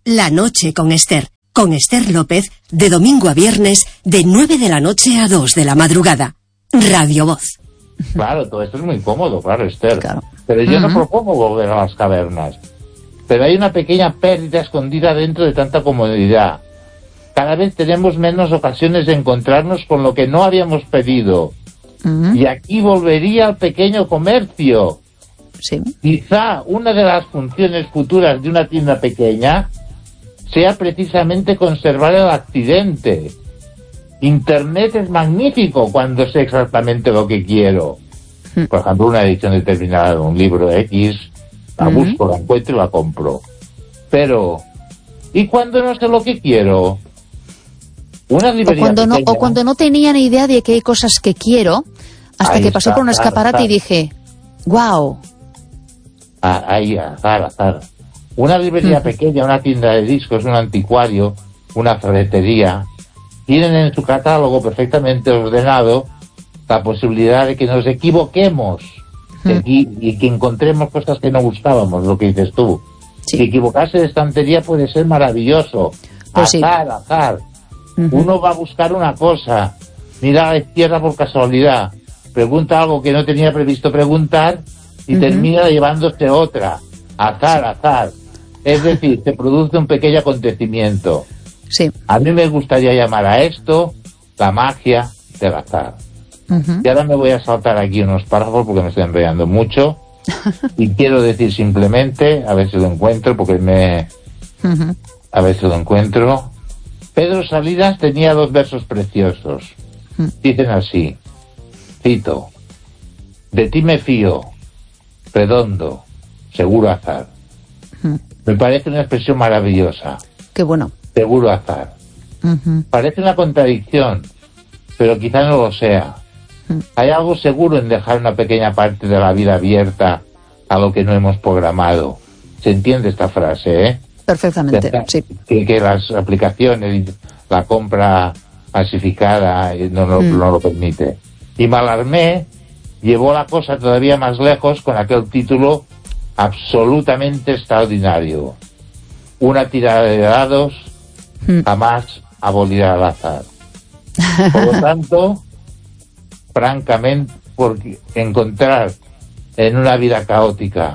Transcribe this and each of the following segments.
La noche con Esther López, de domingo a viernes, de 9 de la noche a 2 de la madrugada. Radio Voz. Claro, todo esto es muy cómodo, claro, Esther. Claro. Pero yo no propongo volver a las cavernas. Pero hay una pequeña pérdida escondida dentro de tanta comodidad. Cada vez tenemos menos ocasiones de encontrarnos con lo que no habíamos pedido. Y aquí volvería al pequeño comercio. Sí. Quizá una de las funciones futuras de una tienda pequeña sea precisamente conservar el accidente. Internet es magnífico cuando sé exactamente lo que quiero. Por ejemplo, una edición determinada de un libro X, la busco, la encuentro y la compro. Pero, ¿y cuando no sé lo que quiero? Una librería o cuando no tenía ni idea de que hay cosas que quiero, hasta que pasé por un escaparate y dije, ¡guau! Azar. Una librería pequeña, una tienda de discos, un anticuario, una ferretería, tienen en su catálogo perfectamente ordenado la posibilidad de que nos equivoquemos y que encontremos cosas que no buscábamos, lo que dices tú. Sí. Si equivocarse de estantería puede ser maravilloso. Pues azar. Uno va a buscar una cosa, mira a la izquierda por casualidad, pregunta algo que no tenía previsto preguntar y termina llevándose otra. Azar. Es decir, se produce un pequeño acontecimiento. Sí. A mí me gustaría llamar a esto la magia del azar. Y ahora me voy a saltar aquí unos párrafos porque me estoy enrollando mucho. Y quiero decir simplemente, a ver si lo encuentro, a ver si lo encuentro. Pedro Salinas tenía 2 versos preciosos. Dicen así, cito: de ti me fío, redondo, seguro azar. Me parece una expresión maravillosa. Qué bueno. Seguro azar. Parece una contradicción, pero quizá no lo sea. Hay algo seguro en dejar una pequeña parte de la vida abierta a lo que no hemos programado. ¿Se entiende esta frase, eh? Perfectamente, sí. Que las aplicaciones, la compra masificada no lo permite. Y Mallarmé llevó la cosa todavía más lejos con aquel título absolutamente extraordinario: una tirada de dados jamás abolirá el azar. Por lo tanto, francamente, porque encontrar en una vida caótica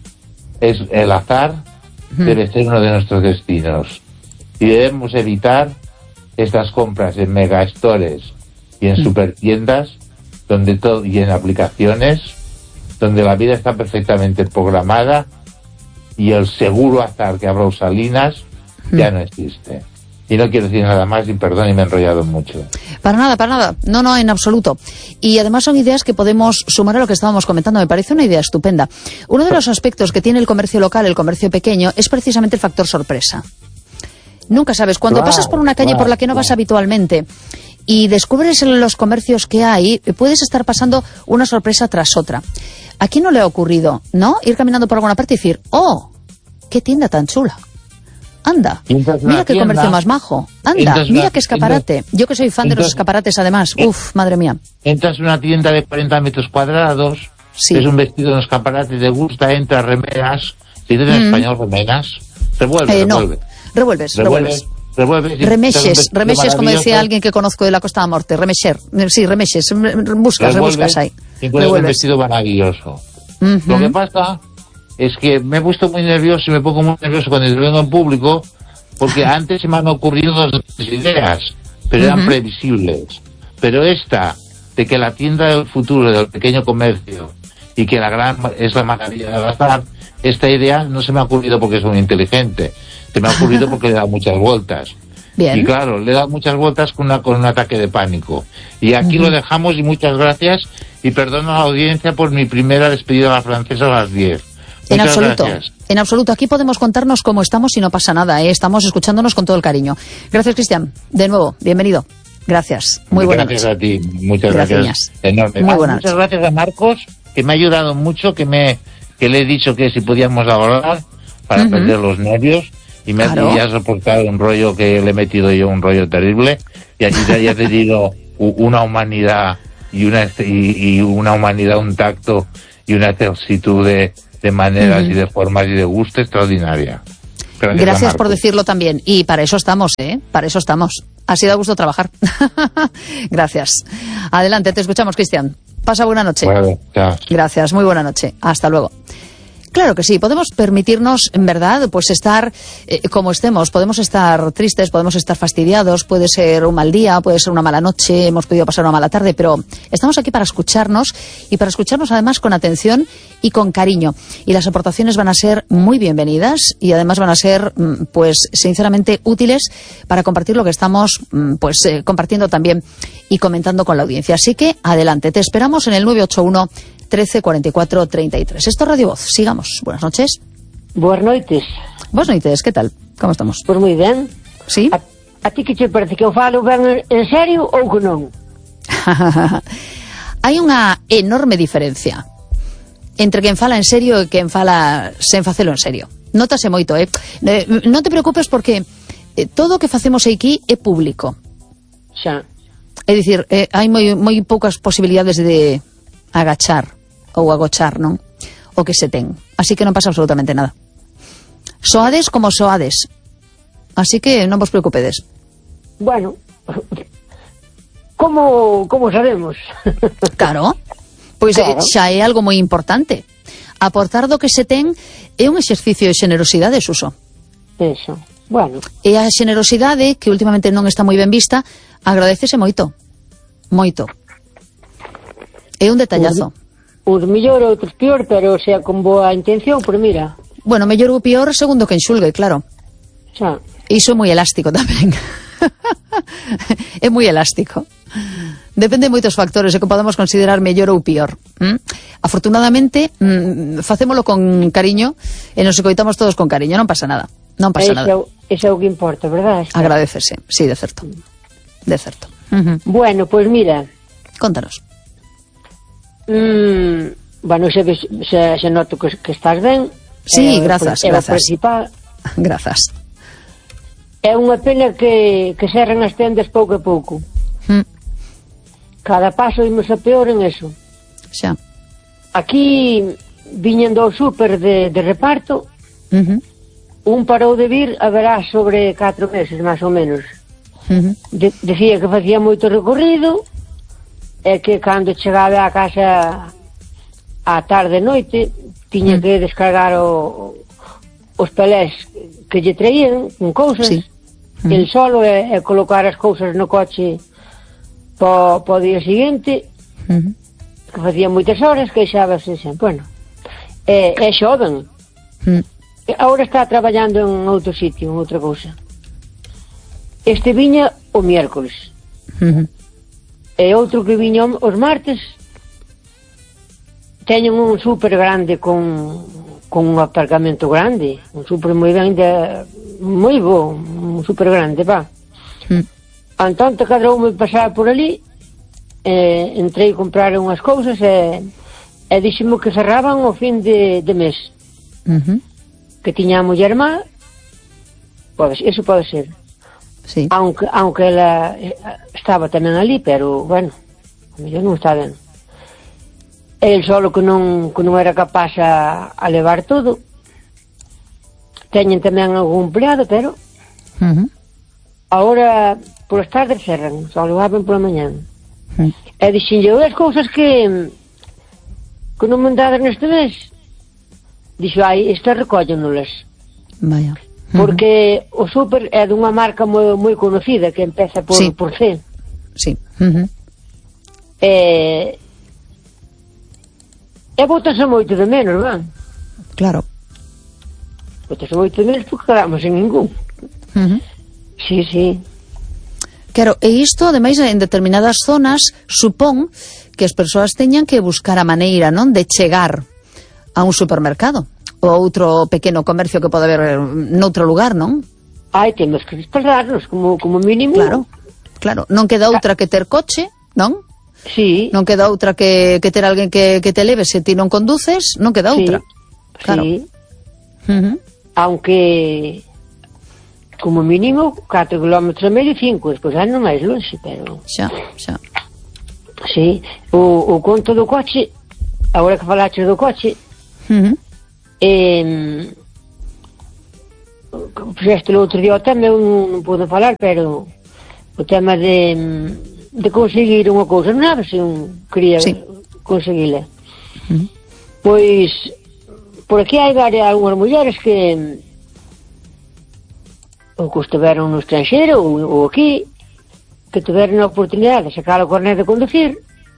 es el azar, debe ser uno de nuestros destinos. Y debemos evitar estas compras en megastores y en supertiendas, donde todo, y en aplicaciones, donde la vida está perfectamente programada y el seguro azar que habló Salinas ya no existe. Y no quiero decir nada más, y perdón, y me he enrollado mucho. Para nada. No, en absoluto. Y además son ideas que podemos sumar a lo que estábamos comentando. Me parece una idea estupenda. Uno de los aspectos que tiene el comercio local, el comercio pequeño, es precisamente el factor sorpresa. Nunca sabes. Cuando pasas por una calle por la que no vas habitualmente y descubres los comercios que hay, puedes estar pasando una sorpresa tras otra. ¿A quién no le ha ocurrido, no? Ir caminando por alguna parte y decir, ¡oh! ¡Qué tienda tan chula! Anda, mira qué comercio más majo. Anda, mira qué escaparate. Yo que soy fan de los escaparates, además. Uf, madre mía. Entras en una tienda de 40 metros cuadrados, es un vestido en un escaparate, te gusta, entras, remeras. Si dices en español, remeras, revuelves. Remexes, como decía alguien que conozco de la Costa de la Morte. Remexes. Rebuscas ahí. Y es un vestido maravilloso. Lo que pasa es que me he puesto muy nervioso y me pongo muy nervioso cuando intervengo en público, porque antes se me han ocurrido 2 ideas, pero eran previsibles. Pero esta, de que la tienda del futuro, del pequeño comercio, y que es la maravilla del azar, esta idea no se me ha ocurrido porque soy muy inteligente, se me ha ocurrido porque le he dado muchas vueltas. Bien. Y claro, le he dado muchas vueltas con un ataque de pánico. Y aquí lo dejamos, y muchas gracias, y perdono a la audiencia por mi primera despedida a la francesa a las 10. En absoluto. Aquí podemos contarnos cómo estamos y no pasa nada, ¿eh? Estamos escuchándonos con todo el cariño. Gracias, Cristian. De nuevo, bienvenido. Gracias. Muy buenas noches. Gracias a ti. Muchas gracias. Enorme. Muchas gracias a Marcos, que me ha ayudado mucho, que le he dicho que si podíamos hablar para perder los nervios, y me ha soportado un rollo que le he metido yo, un rollo terrible, y aquí te haya tenido una humanidad y una humanidad, un tacto y una excelsitud de maneras y de formas y de gusto extraordinaria. Gracias por decirlo también. Y para eso estamos, Para eso estamos. Ha sido a gusto trabajar. Gracias. Adelante, te escuchamos, Cristian. Pasa buena noche. Bueno, chao. Gracias, muy buena noche. Hasta luego. Claro que sí, podemos permitirnos, en verdad, pues estar como estemos. Podemos estar tristes, podemos estar fastidiados, puede ser un mal día, puede ser una mala noche, hemos podido pasar una mala tarde, pero estamos aquí para escucharnos y para escucharnos además con atención y con cariño. Y las aportaciones van a ser muy bienvenidas y además van a ser, pues, sinceramente útiles para compartir lo que estamos, compartiendo también y comentando con la audiencia. Así que, adelante, te esperamos en el 981 13 44 33. Esto es Radio Voz. Sigamos. Buenas noches. Boas noites. Boas noites, que tal? Como estamos? Pois moi ben. Sí? A ti que che parece que eu falo ben en serio ou que non? Hai unha enorme diferencia entre quen fala en serio e quen fala sen facelo en serio. Nótase moito, non te preocupes porque todo o que facemos aquí é público. Xa. É dicir, hai moi poucas posibilidades de agachar ou agochar, non? O que se ten. Así que non pasa absolutamente nada. Soades como soades. Así que non vos preocupedes. Bueno, como sabemos? Claro. Pois claro. Xa é algo moi importante. Aportar do que se ten é un exercicio de xenerosidade, Suso. Eso. Bueno. E a xenerosidade, que últimamente non está moi ben vista, agradecese moito. Moito. É un detallazo. Uns mellor, outros peor, pero sea con boa intención, por mira. Bueno, mellor ou peor segundo quen xulgue, claro. Xa. Iso é moi elástico tamén. É moi elástico. Depende de moitos factores e que podemos considerar mellor ou peor. Afortunadamente, facémolo con cariño e nos escoitamos todos con cariño, non pasa nada. Non pasa nada. Eso é o que importa, verdad? Agradecese, sí, de certo. De certo. Bueno, pois mira. Contanos. Bueno, se noto que estás ben. Sí, grazas. Principal. Grazas. É unha pena que cerren as tendas pouco a pouco. Cada paso imos a peor en eso. Xa. Aquí viñendo ao súper de reparto, un parou de vir, haberá sobre 4 meses, máis ou menos. Decía que facía moito recorrido e que cando chegaba a casa á tarde e noite tiña que descargar os palés que lle traían con cousas, sí. El solo e colocar as cousas no coche po día seguinte, que facía moitas horas, queixábase sempre. Bueno, é xoven. Agora está traballando en outro sitio, en outra cousa. Este viña o miércoles. E outro que viña os martes. Teñen un súper grande con un aparcamento grande, un súper moi ben, moi bo, un súper grande, va. Entón te cadroume pasar por ali, entrei a comprar unhas cousas e dixemo que cerraban o fin de mes. Que tiña a muller má, eso pode ser. Sí. Aunque ela estaba tamén ali, pero bueno, a mellor non está ben. El solo que non era capaz a levar todo. Teñen tamén algún empleado, pero agora polas tardes cerran, só lo abren pola mañán. E dixenlle, as cousas que non mandadas neste mes, dixo, estas recóllennolas. Vaya. Porque o súper é dunha marca moi conocida que empeza por C. Sí. E bótase moito de menos, van? Claro. Bótase moito de menos porque quedamos en ningún. Sí. Claro, e isto, ademais, en determinadas zonas, supón que as persoas teñan que buscar a maneira, non, de chegar a un supermercado ou outro pequeno comercio que pode haber noutro lugar, non? Temos que desplazarnos como mínimo. Claro, non queda outra que ter coche, non? Sí. Non queda outra que ter alguén que te leve se ti non conduces, non queda outra. Claro. Sí. Aunque como mínimo 4 km e medio, 5, despois non máis longe, pero... Xa. Sí, o conto do coche, agora que falaches do coche, fixeste o outro día o tema, eu non podo falar, pero o tema de conseguir unha cousa, non sabe se un quería conseguila. Pois por aquí hai algunhas mulleres que ou que estiveron no estranxeiro ou aquí, que tiveron a oportunidade de sacar o carnet de conducir,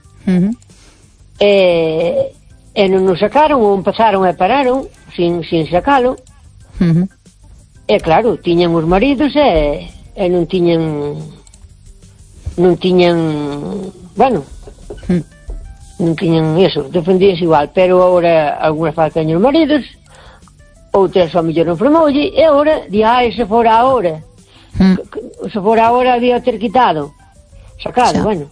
e non o sacaron, ou empezaron e pararon sin sacalo. E claro, tiñan os maridos e non tiñan bueno, non tiñan eso, defendíanse igual, pero agora algunhas faltan os maridos, outras ao mellor non fermoulle, e agora se fora agora había ter quitado, sacado, bueno,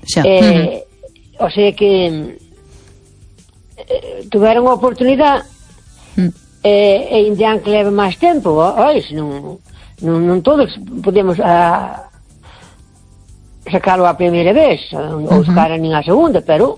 o sea que tuveron a oportunidade, e indian que leve máis tempo, non todos podemos sacalo a primeira vez, ou sacar nin a segunda, pero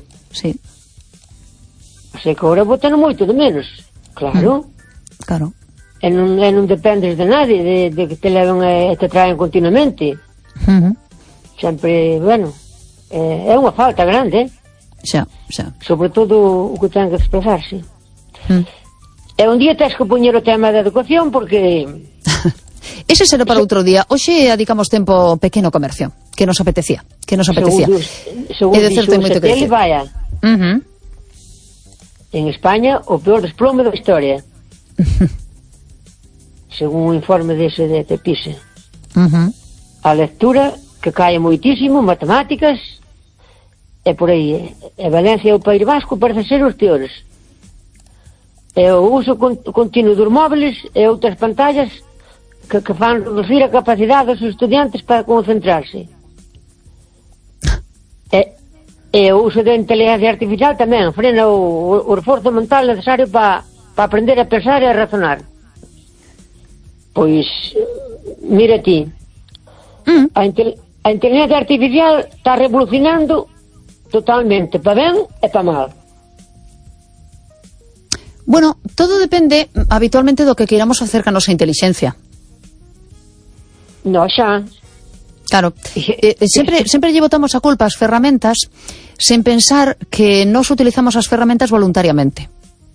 o sea que agora botan moito de menos, claro. E non dependes de nadie, de que te leven e te traen continuamente. Sempre, bueno, é unha falta grande, sobre todo o que ten que desplazarse. E un día tens que poñer o tema da educación, porque... Ese será para outro día. Hoxe dedicamos tempo pequeno comercio, que nos apetecía. Según dixo o Setel, vaya, en España o peor desplome da historia. Según o informe dese de PISA. A lectura que cae moitísimo, matemáticas, e por aí. E Valencia e o País Vasco parece ser os peores. E o uso continuo dos móviles e outras pantallas que fan reducir a capacidade dos estudiantes para concentrarse. E o uso da inteligencia artificial tamén frena o esforzo mental necesario para aprender a pensar e a razonar. Pois, mira ti, a inteligencia artificial está revolucionando totalmente, para ben e para mal. Bueno, todo depende habitualmente do que queiramos facer ca nosa inteligencia. No, xa. Claro, sempre lle botamos a culpa ás ferramentas sen pensar que nós utilizamos as ferramentas voluntariamente.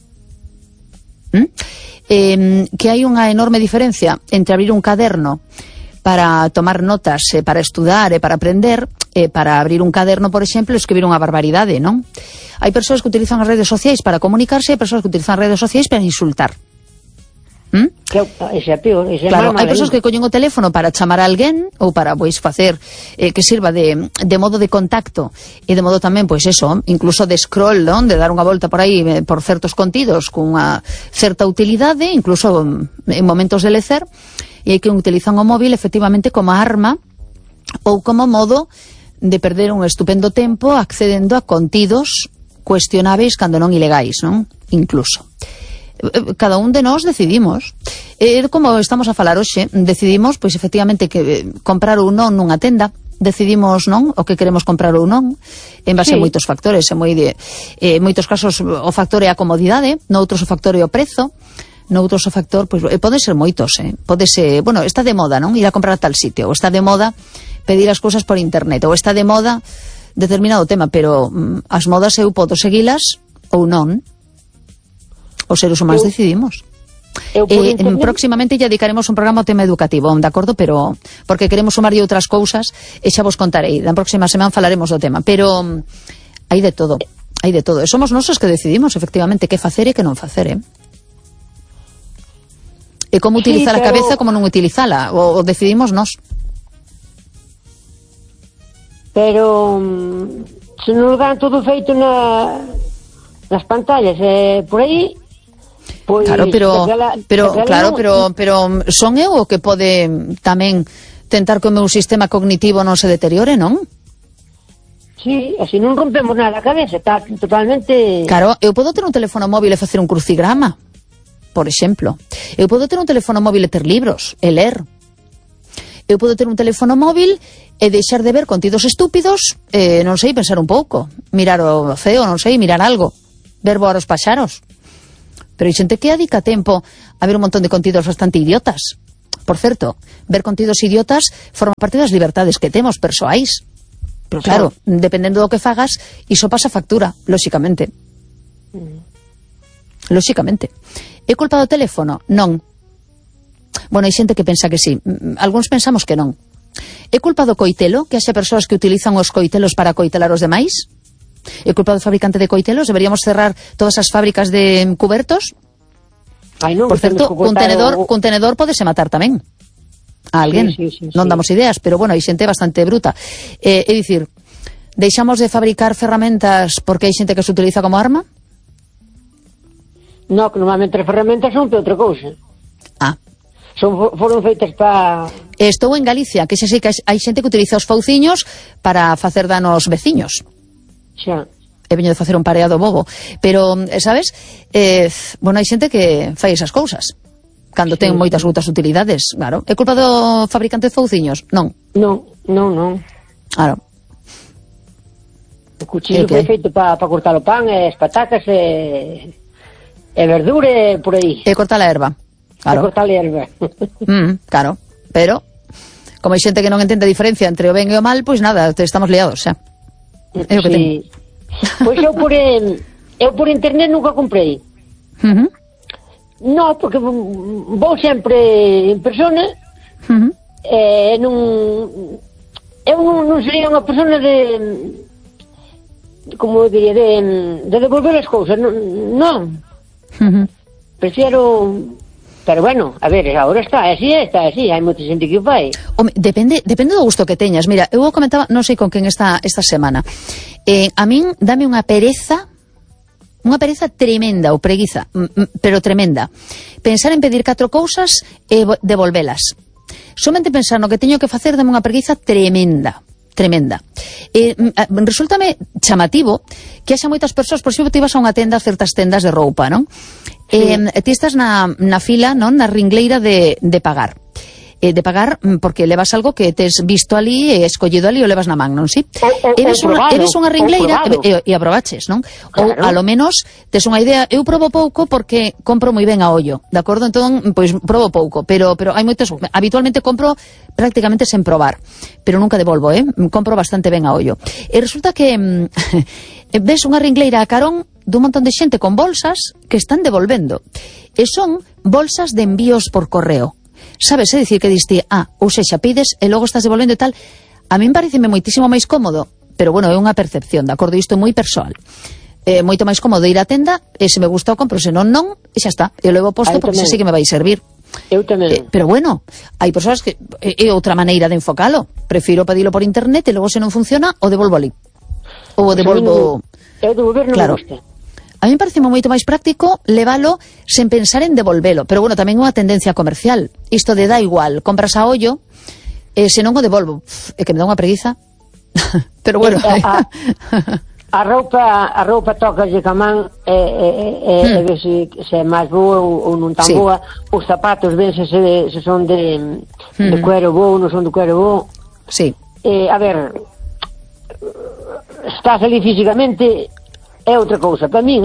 Que hai unha enorme diferencia entre abrir un caderno para tomar notas, para estudar e para aprender, para abrir un caderno, por exemplo, e escribir unha barbaridade, non? Hai persoas que utilizan as redes sociais para comunicarse e hai persoas que utilizan as redes sociais para insultar. Ese é peor, claro, hai persoas que collen o teléfono para chamar a alguén ou para, pois, facer que sirva de modo de contacto e de modo tamén, pois eso, incluso de scroll, non? De dar unha volta por aí por certos contidos con unha certa utilidade, incluso en momentos de lecer, e hai que utilizan o móvil efectivamente como arma ou como modo de perder un estupendo tempo accedendo a contidos cuestionáveis cando non ilegais, non? Incluso. Cada un de nós decidimos, como estamos a falar hoxe, decidimos, pois efectivamente, que comprar ou non nunha tenda, decidimos, non, o que queremos comprar ou non, en base a moitos factores, en moitos casos o factor é a comodidade, noutros o factor é o prezo, noutros o factor, pois pode ser moitos, pode ser, bueno, está de moda, non, ir a comprar a tal sitio, ou está de moda pedir as cousas por internet, ou está de moda determinado tema, pero as modas eu podo seguilas ou non. Os seres humanos decidimos. Próximamente ya dedicaremos un programa ao tema educativo, de acordo, pero porque queremos sumarlle outras cousas e xa vos contarei. Na próxima semana falaremos do tema, pero hai de todo, hai de todo. E somos nosos que decidimos efectivamente que facer e que non facer, E como utilizar a cabeza, como non utilizala, o decidimos nós. Pero se non dan todo feito nas pantallas, por aí. Pois, claro, pero son eu o que pode tamén tentar que o meu sistema cognitivo non se deteriore, non? Sí, así non rompemos nada a cabeza, está totalmente... Claro, eu podo ter un teléfono móvil e facer un crucigrama, por exemplo. Eu podo ter un teléfono móvil e ter libros, e ler. Eu podo ter un teléfono móvil e deixar de ver contidos estúpidos, non sei, pensar un pouco, mirar o ceo, non sei, mirar algo, ver voar os paxaros. Pero hai xente que dedica tempo a ver un montón de contidos bastante idiotas. por certo, ver contidos idiotas forma parte das libertades que temos persoais. Pero claro, dependendo do que fagas, iso pasa factura, lóxicamente. Lóxicamente. É culpa do teléfono? Non. Bueno, hai xente que pensa que sí. Algúns pensamos que non. É culpa do coitelo, que haxe persoas que utilizan os coitelos para coitelar os demais? É culpa do fabricante de coitelos? Deberíamos cerrar todas as fábricas de cubertos? Ai, non, por certo, cun tenedor podese matar tamén a alguén. Non damos ideas, pero bueno, hai xente bastante bruta. É dicir, deixamos de fabricar ferramentas porque hai xente que se utiliza como arma? Non, que normalmente as ferramentas son para outra cousa. Foron feitas para... Estou en Galicia, que sei que hai xente que utiliza os fauciños para facer danos veciños. Xa. He veño de facer un pareado bobo. Pero, sabes, bueno, hai xente que fai esas cousas cando ten moitas outras utilidades, claro. É culpa do fabricante de fauciños? Non. Non. Claro. O cuchillo foi feito para cortar o pan, as patacas e verdura por aí. E cortar a erva. Claro. Cortar a erva. Claro, pero como hai xente que non entende a diferencia entre o ben e o mal, pois nada, estamos liados, xa. É o que ten. Pois eu por internet nunca comprei. Non, porque vou sempre en persona. Eu non sería unha persona de como diría, de devolver as cousas, non. Prefiero... Pero bueno, a ver, agora está así, hai moita xente que o fai. Home, depende do gusto que teñas. Mira, eu comentaba, non sei con quen esta semana. A min dame unha pereza tremenda, ou preguiza, pero tremenda. Pensar en pedir 4 cousas e devolvelas. Somente pensar no que teño que facer dame unha preguiza tremenda. Resúltame chamativo que haxa moitas persoas, por exemplo, te ibas a unha tenda, certas tendas de roupa, non? Ti estás na fila, non? Na ringleira de pagar. De pagar porque levas algo que tes visto ali e escollido ali o levas na man, non? Si? Eres unha ringleira e aprobaches, non? Ou a lo menos tes unha idea, eu probo pouco porque compro moi ben a ollo, de acordo? Entón, pois probo pouco, pero hai moitos, habitualmente compro prácticamente sen probar, pero nunca devolvo, compro bastante ben a ollo. E resulta que ves unha ringleira a carón dun montón de xente con bolsas que están devolvendo. E son bolsas de envíos por correo. Sabes, é dicir que diste, ou sexa, pides e logo estás devolvendo e tal. A min pareceme moitísimo máis cómodo, pero bueno, é unha percepción, de acordo, isto é moi persoal. Moito máis cómodo ir á tenda e se me gusta o compro, se non, e xa está. Eu levo posto porque xa sei que me vai servir. Eu tamén. Pero bueno, hai persoas que é outra maneira de enfocalo. Prefiro pedilo por internet e logo se non funciona, o devolvo ali. Ou o devolvo... Eu devolver non me gusta. A mí me parece moito máis práctico levalo sen pensar en devolvelo. Pero bueno, tamén é unha tendencia comercial. Isto de da igual, compras a ollo, se non o devolvo. É que me dá unha preguiza. Pero bueno... A roupa tocas de camán e ver se é máis boa ou non tan boa. Os zapatos ven se son de cuero bo ou non son de cuero bo. Sí. A ver, estás ali físicamente... É outra cousa, para min,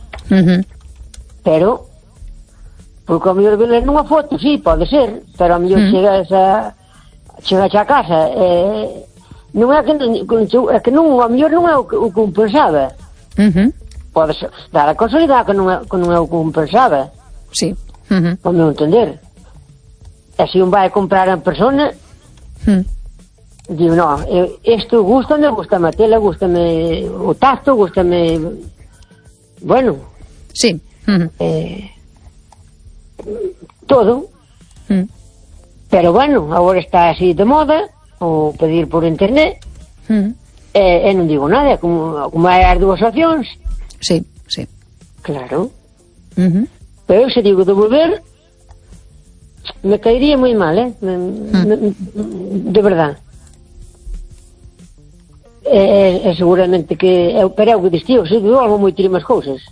pero porque ao mellor ver nunha foto, sí, pode ser, pero ao mellor chegas a casa non é que non, ao mellor non é o que compensaba. Pode ser, dar a casualidade que non é o que compensaba. Sí. Para meu entender. E se un vai comprar en persona, digo, no, isto gústame a tela, gústame o tacto, gústame, bueno, sí, todo, pero bueno, agora está así de moda, o pedir por internet, e non digo nada, como hai as dúas opcións. Sí. Claro. Pero se digo devolver, me caería moi mal, de verdad. Seguramente que pero é o que distío, se digo algo moi tirimas cousas.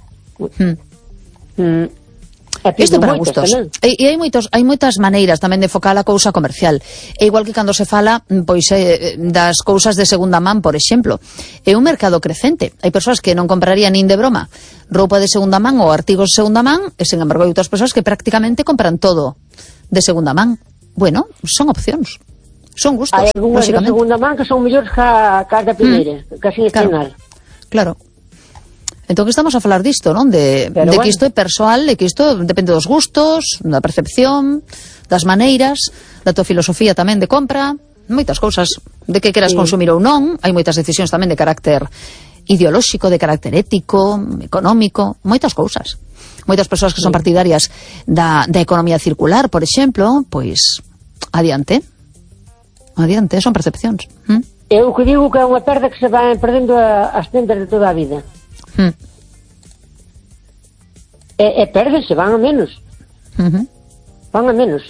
Isto para gustos. E hai moitas maneiras tamén de focar a cousa comercial. É igual que cando se fala pois das cousas de segunda man, por exemplo. É un mercado crecente. Hai persoas que non comprarían nin de broma roupa de segunda man ou artigos de segunda man, e sen embargo hai outras persoas que prácticamente compran todo de segunda man. bueno, son opcións. Son gustos, hai algunhas da segunda man que son mellores que as da primeira, que así final. Claro. Entón que estamos a falar disto, non? De que isto é persoal, de que isto depende dos gustos, da percepción, das maneiras, da tua filosofía tamén de compra, moitas cousas, de que queras consumir ou non. Hai moitas decisións tamén de carácter ideolóxico, de carácter ético, económico, moitas cousas. Moitas persoas que son partidarias da economía circular, por exemplo, pois adiante, son percepcións. Eu que digo que é unha perda que se van perdendo as tendas de toda a vida. E perdense, van a menos. Van a menos.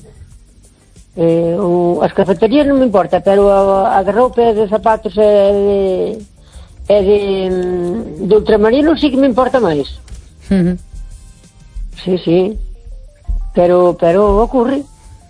As cafeterías non me importa, pero a de roupa e de zapatos e de ultramarino sí que me importa máis. Sí. Pero ocurre.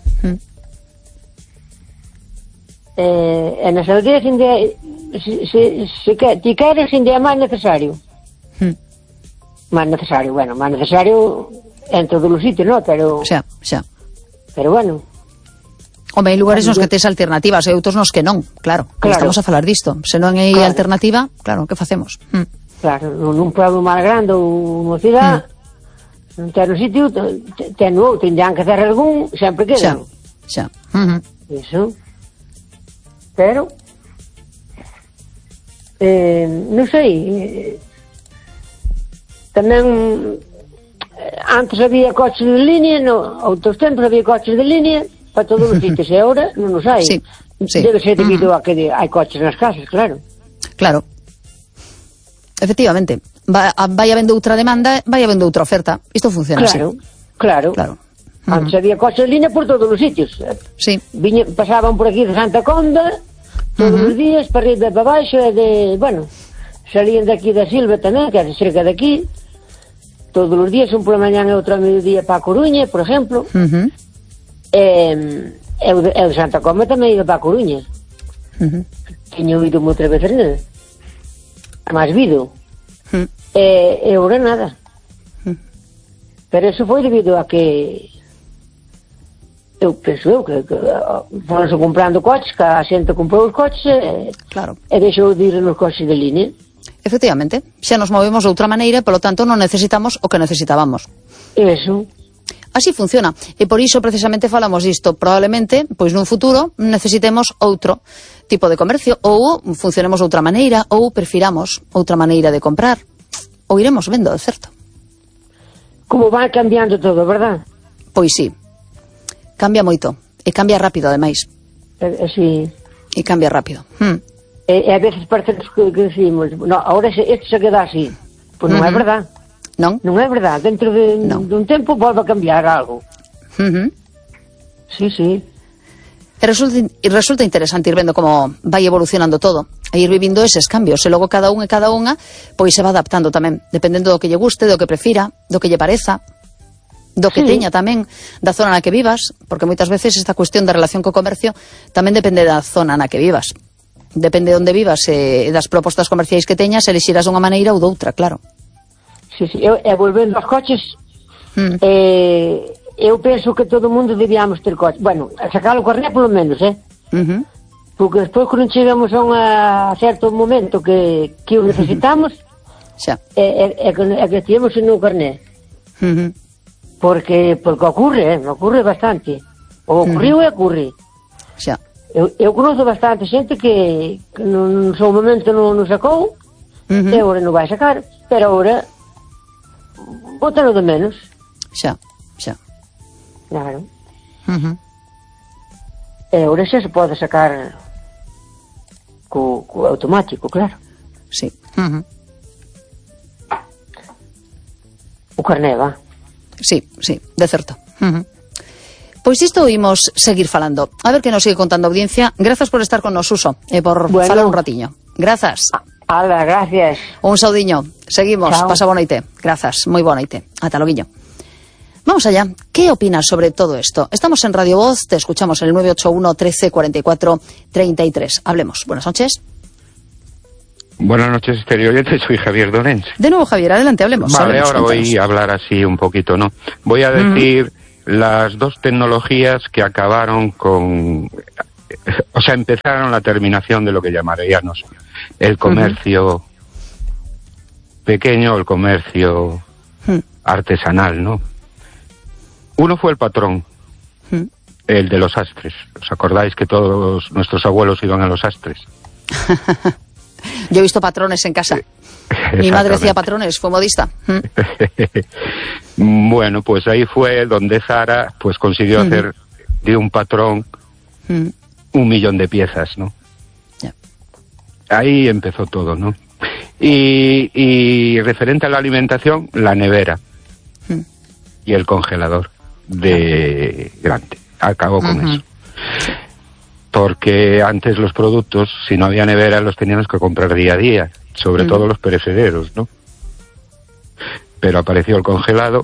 E nas aldeas se ti queres ainda é máis necesario. Máis necesario en todos os sitios, non? Pero xa. Pero bueno. Home, hai lugares nos que tes alternativas e outros nos que non, claro. Estamos a falar disto. Se non hai alternativa, claro, que facemos? Claro, nun pueblo máis grande ou unha cidade, non ten un sitio, ten outro, tendrán que hacer algún, sempre quedan. Xa. Eso. Pero non sei, tamén antes había coches de línea, outros tempos había coches de línea para todos os sitios, e agora non os hai. Debe ser debido a que hai coches nas casas, claro. Claro. Efectivamente. Vai habendo outra demanda, vai habendo outra oferta. Isto funciona así. Claro. Antes había coches de línea por todos os sitios. Sí. Pasaban por aquí de Santa Conda todos os días, para arriba e para baixo, salían de aquí da Silva tamén, que é cerca de aquí, todos os días, un pola mañana e outro a mediodía para a Coruña, por exemplo. E o de Santa Comba tamén iba para a Coruña. Tiño ido moitas veces nada, máis vido. E agora nada. Pero eso foi debido a que eu penso que foronse comprando coches, que a xente comprou os coches e deixou de ir nos coches de línea. Efectivamente, xa nos movemos de outra maneira, polo tanto non necesitamos o que necesitábamos. Eso. Así funciona, e por iso precisamente falamos disto. Probablemente, pois nun futuro, necesitemos outro tipo de comercio, ou funcionemos de outra maneira, ou prefiramos outra maneira de comprar, ou iremos vendo, de certo. Como vai cambiando todo, verdad? Pois sí. Cambia moito. E cambia rápido, ademais. Sí. E cambia rápido. E a veces parece que decimos, no, ahora isto se queda así. Pois non é verdad. Non é verdad. Dentro dun tempo volve a cambiar algo. Sí. E resulta interesante ir vendo como vai evolucionando todo, e ir vivindo eses cambios, e logo cada un e cada unha pois se va adaptando tamén, dependendo do que lle guste, do que prefira, do que lle pareza, do que teña tamén, da zona na que vivas, porque moitas veces esta cuestión da relación co comercio tamén depende da zona na que vivas. Depende de onde vivas e das propostas comerciais que teñas, elixirás dunha maneira ou doutra, claro. Sí. E volvendo aos coches, eu penso que todo o mundo debíamos ter coches. Bueno, a sacar o carné polo menos, porque despois quando chegamos a certo momento que o necesitamos, é que tivemos no carné. Porque ocurre bastante. O ocurriu e ocurre. Xa. Eu conozco bastante xente que no seu momento non sacou, e agora non vai sacar, pero agora bótalo de menos. Xa. Claro. E agora xa se pode sacar co automático, claro. Sí. O carné, va. Sí, de certo. Pois isto imos seguir falando. A ver que nos sigue contando a audiencia. Grazas por estar con nos, Suso, e por falar un ratiño. Grazas. Ala, gracias. Un saudiño. Seguimos. Chao. Pasa boa noite. Grazas. Moi boa noite. Ata loguiño. Vamos allá. ¿Qué opinas sobre todo esto? Estamos en Radio Voz, te escuchamos en el 981 13 44 33. Hablemos. Buenas noches. Buenas noches, exteriores. Soy Javier Donens. De nuevo, Javier, adelante, hablemos. Vale, ahora voy a hablar así un poquito, ¿no? Voy a decir las dos tecnologías que acabaron con... O sea, empezaron la terminación de lo que llamaríamos el comercio pequeño, el comercio artesanal, ¿no? Uno fue el patrón, el de los sastres. ¿Os acordáis que todos nuestros abuelos iban a los sastres? Yo he visto patrones en casa. Mi madre hacía patrones, fue modista. Bueno, pues ahí fue donde Zara pues consiguió hacer de un patrón 1.000.000 de piezas, ¿no? Yeah. Ahí empezó todo, ¿no? Y referente a la alimentación, la nevera y el congelador de grande. Acabó con eso. Porque antes los productos, si no había nevera, los teníamos que comprar día a día, sobre todo los perecederos, ¿no? Pero apareció el congelado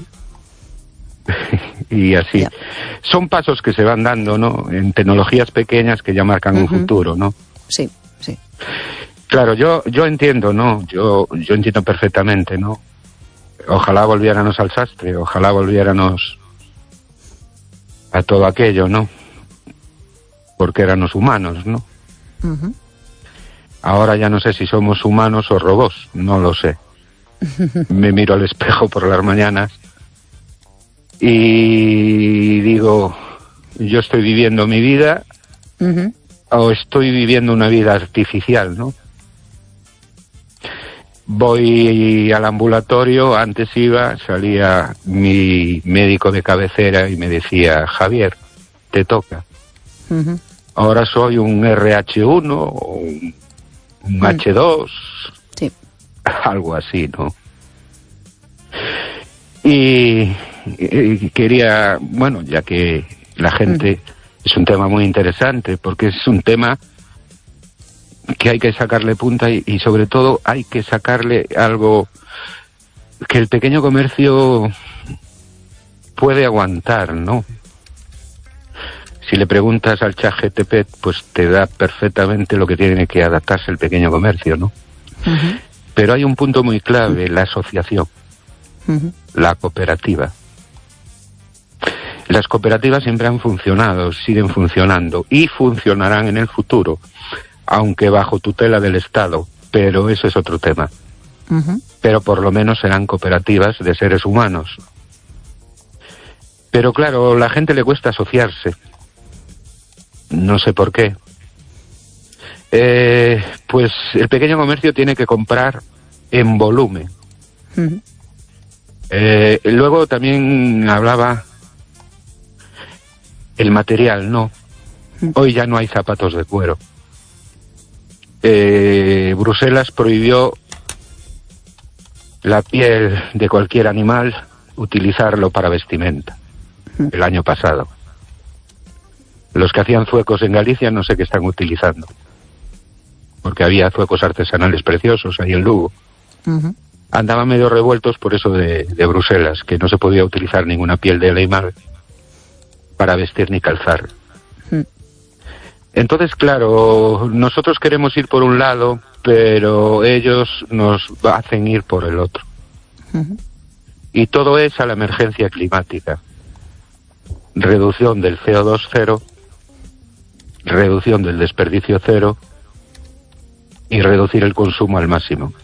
y así. Yeah. Son pasos que se van dando, ¿no? En tecnologías pequeñas que ya marcan un futuro, ¿no? Sí, sí. Claro, yo entiendo, ¿no? Yo entiendo perfectamente, ¿no? Ojalá volviéramos al sastre, ojalá volviéramos a todo aquello, ¿no? Porque éramos humanos, ¿no? Ahora ya no sé si somos humanos o robots, no lo sé. Me miro al espejo por las mañanas y digo, ¿yo estoy viviendo mi vida o estoy viviendo una vida artificial, no? Voy al ambulatorio, antes salía mi médico de cabecera y me decía, Javier, te toca. Ahora soy un RH1 o un H2, sí. Algo así, ¿no? Y quería, bueno, ya que la gente es un tema muy interesante, porque es un tema que hay que sacarle punta y sobre todo hay que sacarle algo que el pequeño comercio puede aguantar, ¿no? Si le preguntas al ChatGPT, pues te da perfectamente lo que tiene que adaptarse el pequeño comercio, ¿no? Pero hay un punto muy clave, la asociación, la cooperativa. Las cooperativas siempre han funcionado, siguen funcionando y funcionarán en el futuro, aunque bajo tutela del Estado, pero eso es otro tema. Pero por lo menos serán cooperativas de seres humanos. Pero claro, a la gente le cuesta asociarse. No sé por qué. Pues el pequeño comercio tiene que comprar en volumen. Luego también hablaba el material, ¿no? Hoy ya no hay zapatos de cuero. Bruselas prohibió la piel de cualquier animal utilizarlo para vestimenta el año pasado. Los que hacían zuecos en Galicia no sé qué están utilizando, porque había zuecos artesanales preciosos ahí en Lugo. Andaban medio revueltos por eso de Bruselas, que no se podía utilizar ninguna piel de animal para vestir ni calzar. Entonces, claro, nosotros queremos ir por un lado, pero ellos nos hacen ir por el otro. Y todo es a la emergencia climática. Reducción del CO2 cero, reducción del desperdicio cero y reducir el consumo al máximo.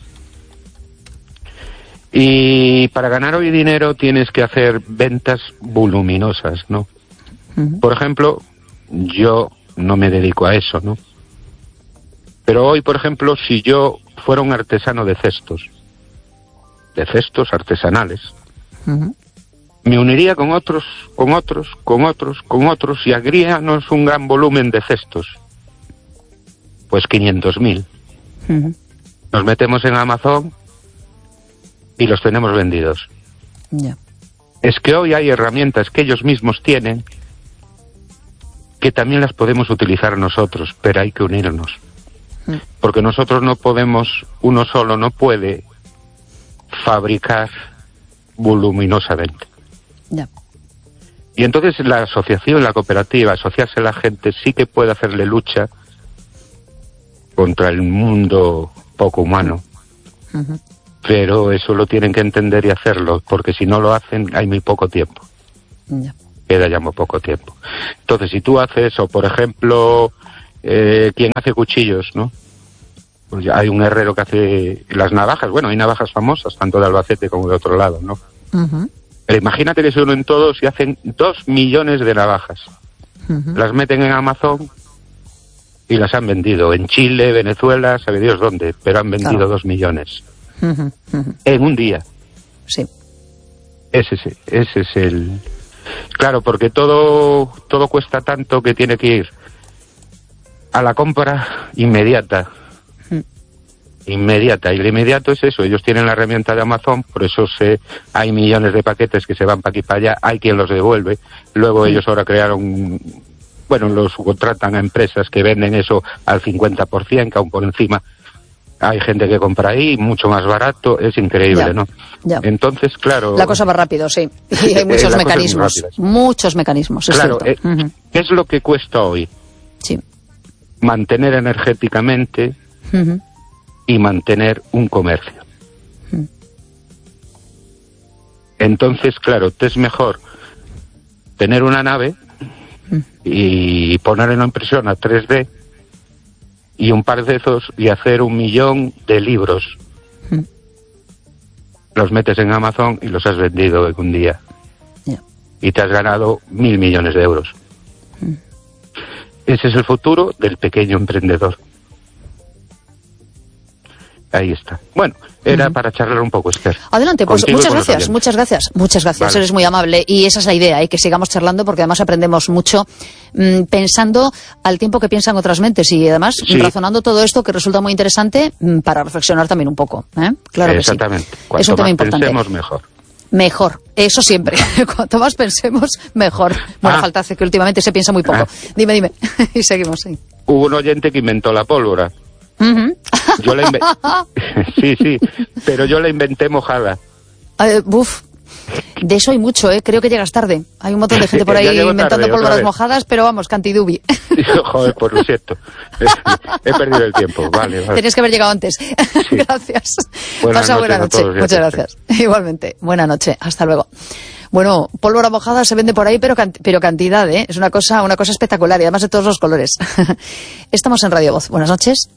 Y para ganar hoy dinero tienes que hacer ventas voluminosas, ¿no? Por ejemplo, yo no me dedico a eso, ¿no? Pero hoy, por ejemplo, si yo fuera un artesano de cestos artesanales, me uniría con otros y haríamos un gran volumen de cestos. Pues 500.000. Nos metemos en Amazon y los tenemos vendidos. Yeah. Es que hoy hay herramientas que ellos mismos tienen que también las podemos utilizar nosotros, pero hay que unirnos. Porque nosotros no podemos, uno solo no puede fabricar voluminosamente. Yeah. Y entonces la asociación, la cooperativa, asociarse a la gente sí que puede hacerle lucha contra el mundo poco humano. Pero eso lo tienen que entender y hacerlo, porque si no lo hacen hay muy poco tiempo. Yeah. queda ya muy poco tiempo. Entonces, si tú haces, o por ejemplo, quien hace cuchillos, ¿no? Pues ya hay un herrero que hace las navajas. Bueno, hay navajas famosas, tanto de Albacete como de otro lado, ¿no? Pero imagínate que se unen todos y hacen 2 millones de navajas. Las meten en Amazon y las han vendido en Chile, Venezuela, sabe Dios dónde, pero han vendido 2 millones. En un día. Sí. Ese es el... Claro, porque todo cuesta tanto que tiene que ir a la compra inmediata. Inmediata, y lo inmediato es eso, ellos tienen la herramienta de Amazon, por eso hay millones de paquetes que se van para aquí para allá, hay quien los devuelve, luego ellos ahora crearon, los subcontratan a empresas que venden eso al 50%, que aún por encima hay gente que compra ahí, mucho más barato, es increíble, ¿no? Ya. Entonces, claro... La cosa va rápido, sí, y hay muchos mecanismos, es claro, cierto. ¿Qué es lo que cuesta hoy? Sí. Mantener energéticamente... y mantener un comercio. Entonces, claro, te es mejor tener una nave y poner en una impresora 3D y un par de esos y hacer 1 millón de libros. Los metes en Amazon y los has vendido en un día. Y te has ganado 1.000 millones de euros. Ese es el futuro del pequeño emprendedor. Ahí está. Bueno, era para charlar un poco, Esther. Adelante, pues muchas gracias. Vale. Eres muy amable. Y esa es la idea, que sigamos charlando, porque además aprendemos mucho pensando al tiempo que piensan otras mentes y además razonando todo esto, que resulta muy interesante para reflexionar también un poco. Claro que sí. Exactamente. Es un tema importante. Pensemos mejor. Mejor, eso siempre. Cuanto más pensemos, mejor. Bueno, falta hace que últimamente se piensa muy poco. Dime. Y seguimos, sí. Hubo un oyente que inventó la pólvora. Yo la sí, pero yo la inventé mojada. De eso hay mucho, creo que llegas tarde. Hay un montón de gente por ahí inventando pólvoras mojadas, pero vamos, cantidubi. Joder, pues lo siento. He perdido el tiempo, vale. Tenías que haber llegado antes. Sí. Gracias. Pasa buena noche. Muchas gracias. Igualmente. Buena noche. Hasta luego. Bueno, pólvora mojada se vende por ahí, pero cantidad, Es una cosa espectacular y además de todos los colores. Estamos en Radio Voz. Buenas noches.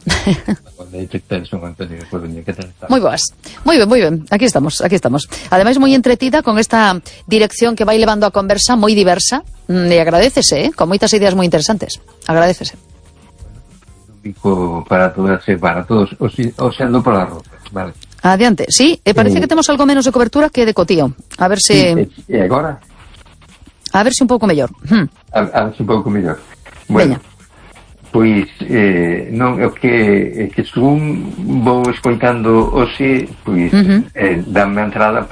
Muy buenas. Muy bien. Aquí estamos. Además muy entretida con esta dirección que va elevando a conversa moi diversa. E agradécese, con moitas ideas moi interesantes. Agradécese. Para todos, oseando por la ropa, vale. Adiante, sí, parece que temos algo menos de cobertura que de Cotío. A ver se... E agora? A ver se un pouco mellor. A ver se un pouco mellor. Bueno, pois, non, é que según vou escoitando hoxe, pois, dame a entrada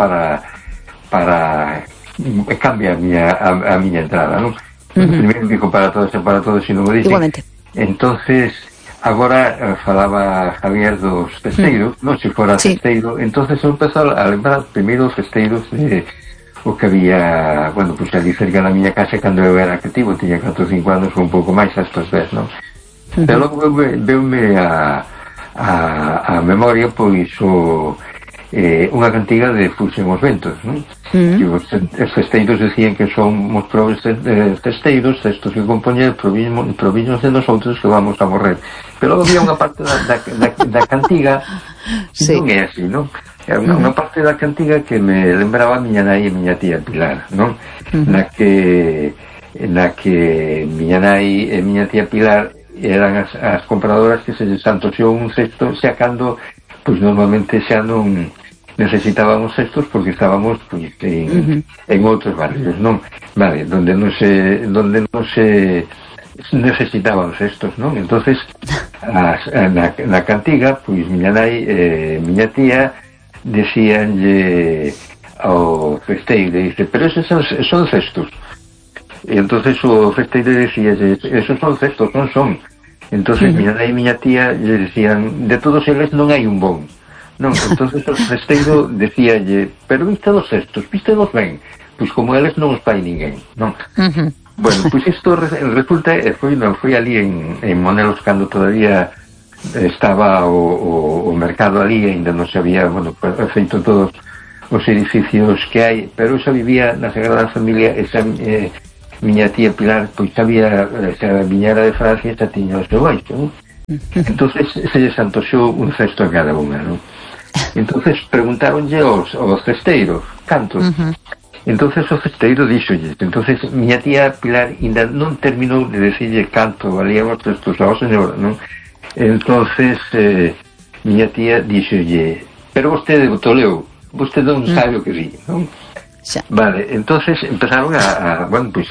para cambia a miña entrada, non? Primeiro digo para todos, e non o dixen. Igualmente. Entonces... Agora falaba Javier dos festeiros, non se fora festeiro, entonces eu empezou a lembrar primeiro os festeiros de o que había, pues ali cerca da miña casa cando eu era cativo, tiña 4 ou 5 anos ou un pouco máis a estos ves, non? Pero logo veume a memoria, pois, unha cantiga de Fuxen os ventos, non? Que os festeiros decían que son os probes festeiros, estos que compoñen proviños de nosotros que vamos a morrer. Pero había unha parte da cantiga non é así, non? É unha parte da cantiga que me lembraba a miña nai e miña tía Pilar, non? Na que miña nai e miña tía Pilar eran as compradoras que se santoxou un cesto xa cando, pois normalmente xa non necesitábamos cestos porque estábamos pois, en outros barrios, non? Vale, donde non se necesitaban cestos, non? Entonces na cantiga, pois miña nai miña tía decíanlle ao festeiro, dice, pero esos son cestos. E entonces o festeiro decíalle, esos son cestos, non son. Entonces miña nai e miña tía lle decían, de todos eles non hai un bon. Non, entonces o festeiro decíalle, pero vístedos cestos, vístedos ben. Pois como eles non os fai ninguén, non? Bueno, pois isto resulta, foi ali en Monelos cando todavía estaba o mercado ali, ainda non se había, feito todos os edificios que hai, pero eu xa vivía na Sagrada Familia e miña tía Pilar pois sabía, se a viñera de Francia xa tiña o seu baixo, non? Entonces se lles antoxou un cesto a cada unha, non? Entonces preguntáronlle aos cesteiros cantos. Entonces o cesteiro díxolles, entonces miña tía Pilar ainda non terminou de decirlle canto valían os cestos ao señor, non? Entonces miña tía díxolle, pero vostede toleu, vostede non sabe o que di, non? Vale, entonces empezaron a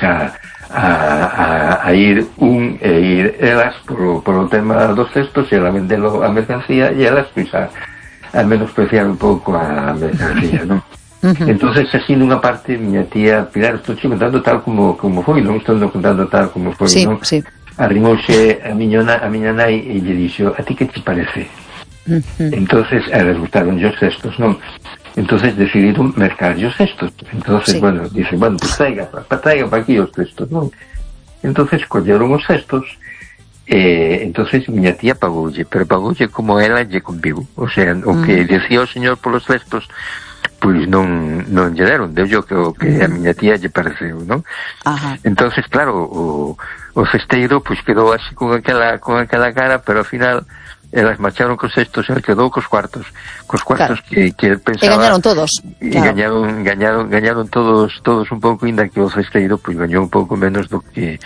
ir ir elas por o tema dos cestos e ela vendelo a mercancía e elas pois a menospreciar un pouco a mercancía, non? Entonces así nunha parte miña tía Pilar, estou contando tal como foi, non estou contando tal como foi, non? Arrimouse a miña nai e lle dixo, a ti que te parece? Entonces elas gustaron os cestos, non? Entonces decidiron mercar os cestos. Entonces, dice, pues traiga para aquí os cestos, non? Entonces colleron os cestos entonces miña tía pagoulle, pero pagoulle como ela lle convivo, o sea, o que decía o señor polos cestos pois non lle deron, deu yo que a miña tía lle pareceu, non? Entonces, claro, o cesteiro pois quedou así con aquela cara, pero ao final elas marcharon cos cestos e el quedou cos cuartos que pensaba. E gañaron todos. E gañaron todos un pouco, ainda que o cesteiro pois gañou un pouco menos do que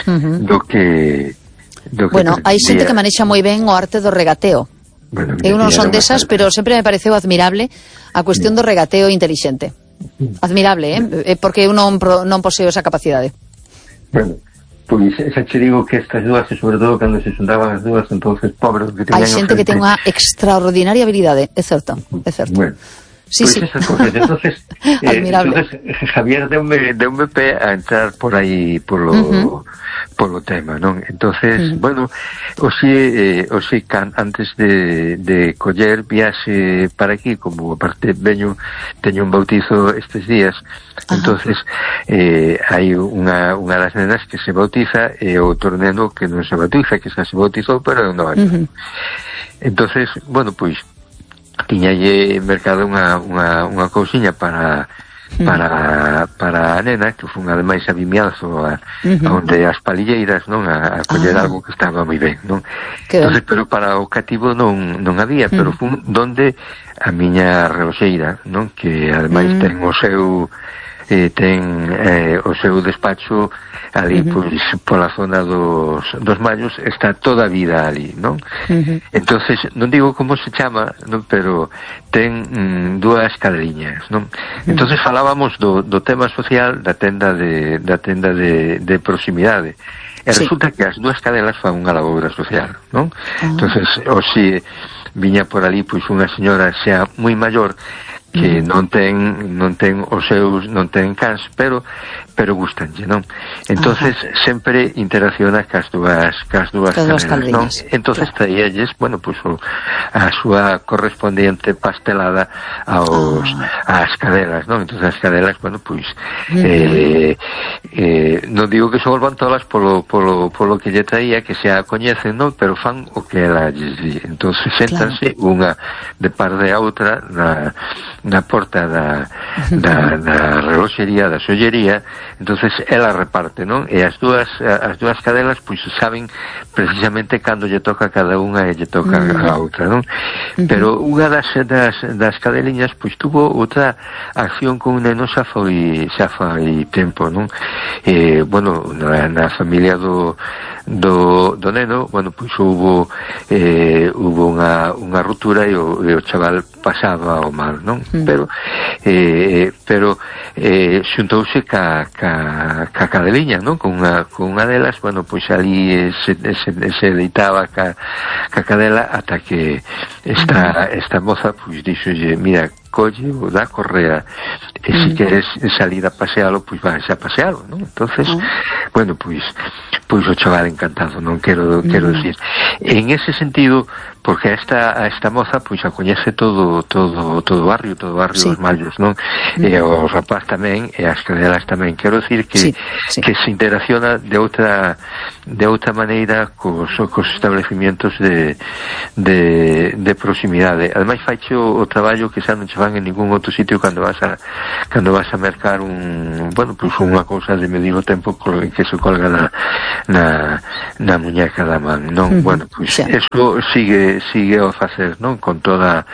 bueno, hai xente que manexa moi ben o arte do regateo. Eu non son desas, pero sempre me pareceu admirable a cuestión do regateo inteligente. Admirable, porque eu non poseo esa capacidade. Bueno, pois xa che digo que estas dúas, e sobre todo cando se xuntaban as dúas, entonces pobres que teñan. Hai xente que ten unha extraordinaria habilidade, é certo. Bueno, sí. Esas cosas. Entonces, Javier deume pé a entrar por aí polo tema, non? Entonces, bueno, hoxe antes de coller viaxe para aquí, como aparte teño un bautizo estes días. Entonces hai unha das nenas que se bautiza e outro neno que non se bautiza, que xa se bautizou pero non vai. Entonces, bueno, pois tiñalle mercado unha cousiña para a nena, que foi ademais a Vimianzo onde as palilleiras, non, a coller algo que estaba moi ben, non? Entonces, pero para o cativo non había, pero foi donde a miña reloxeira, non, que ademais ten o seu despacho ali, pois, pola zona dos Mallos, está toda a vida ali, non? Entonces, non digo como se chama, non, pero ten dúas cadeliñas, non? Entonces falábamos do tema social da tenda de proximidade. E resulta que as dúas cadelas fan unha labor social, non? Entonces, hoxe viña por ali pois unha señora xa moi maior que non ten os seus, non ten cans, pero gustanlle, non? Entonces sempre interacciona cas dúas cadelas, non? Entonces traíalles, bueno, pues a súa correspondiente pastelada ás cadelas, non? Entonces as cadelas, bueno, pues non digo que se volvan todas polo que lle traía, que xa coñecen, non? Pero fan o que ela lles di. Entonces séntanse unha de par de outra na porta da reloxería, da xollería. Entonces ela reparte, non? E as dúas cadelas pois saben precisamente cando lle toca a cada unha e lle toca a outra, non? Pero unha das cadeliñas pois tuvo outra acción con un neno xa foi tempo, non? Bueno, na familia do neno, bueno, pois hubo unha ruptura e o chaval pasaba o mal, non? Pero xuntouse ca cadeliña, non? Con unha delas, bueno, pois ali se deitaba ca cadela ata que esta moza pois dixolle, mira, colle o da correa e se queres salir a pasealo, pois vas a pasealo, non? Entonces, bueno, pois o chaval encantado, non quero decir. En ese sentido, porque esta moza pois a coñece todo o barrio sí. Os mallos, non? E o rapaz tamén, e as cadelas tamén. Quero decir que que se interacciona de outra maneira cos establecimientos de proximidade. Ademais faiche o traballo que xa non che van en ningún outro sitio cando vas a mercar unha cousa de medio tempo que se colga na muñeca da man, non? Eso sigue a facer, non? Con todo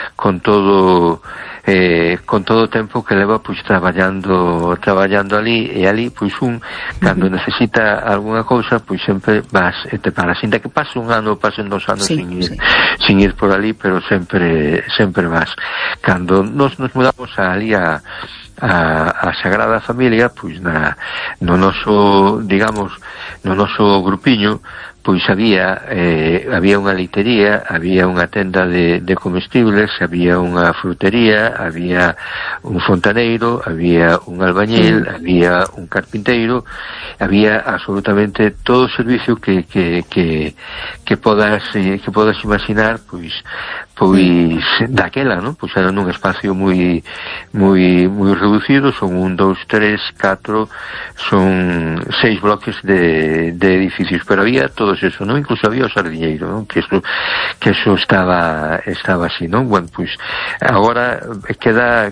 o tempo que leva pois traballando ali, e ali pois cando necesita algunha cousa pois sempre vas e te paras, ainda que pase un ano, pasen 2 anos sin ir por ali, pero sempre vas. Cando nos mudamos ali a Sagrada Familia, pois no noso grupiño pois había unha litería, había unha tenda de comestibles, había unha frutería, había un fontaneiro, había un albañil, había un carpinteiro, había absolutamente todo o servicio que podas imaginar, pois daquela, non? Pois era nun espacio moi reducido, son 1, 2, 3, 4, son 6 bloques de edificios, pero había todo eso, non? Incluso había o sardiñeiro, non? Que eso estaba así, non? Bueno, pois agora queda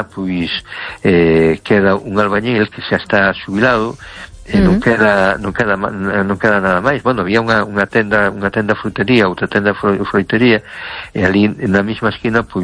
un albañil que xa está xubilado. Non queda nada máis. Bueno, había unha tenda frutería, outra tenda froitería, e ali na mesma esquina pois